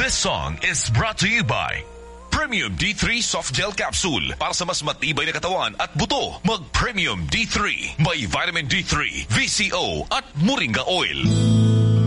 This song is brought to you by Premium D3 Soft Gel Capsule. Para sa mas matibay na katawan at buto, mag Premium D3. May Vitamin D3, VCO at Moringa Oil.